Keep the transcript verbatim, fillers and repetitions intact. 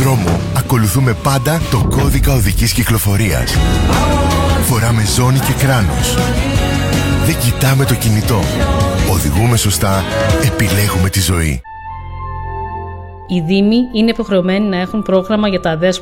δρόμο ακολουθούμε πάντα το κώδικα οδικής κυκλοφορίας. Φοράμε ζώνη και κράνος. Δεν κοιτάμε το κινητό. Οδηγούμε σωστά, επιλέγουμε τη ζωή. Οι δήμοι είναι υποχρεωμένοι να έχουν πρόγραμμα για τα αδέσποτα